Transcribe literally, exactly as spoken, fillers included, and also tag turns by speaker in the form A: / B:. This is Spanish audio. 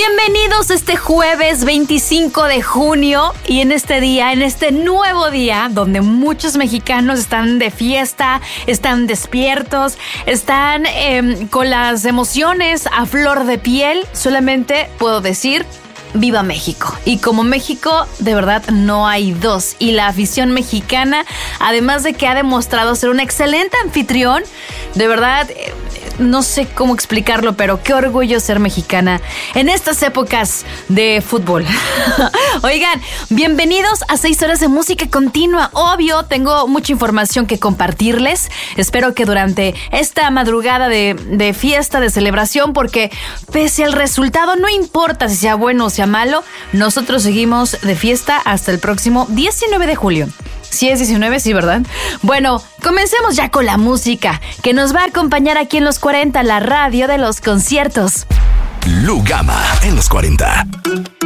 A: Bienvenidos este jueves veinticinco de junio y en este día, en este nuevo día donde muchos mexicanos están de fiesta, están despiertos, están eh, con las emociones a flor de piel, solamente puedo decir ¡Viva México! Y como México, de verdad, no hay dos. Y la afición mexicana, además de que ha demostrado ser un excelente anfitrión, de verdad, no sé cómo explicarlo, pero qué orgullo ser mexicana en estas épocas de fútbol. Oigan, bienvenidos a seis horas de música continua. Obvio, tengo mucha información que compartirles. Espero que durante esta madrugada de, de fiesta, de celebración, porque pese al resultado, no importa si sea bueno o sea malo, nosotros seguimos de fiesta hasta el próximo diecinueve de julio. Sí es diecinueve, sí, ¿verdad? Bueno, comencemos ya con la música que nos va a acompañar aquí en los cuarenta, la radio de los conciertos.
B: Lugama en los cuarenta.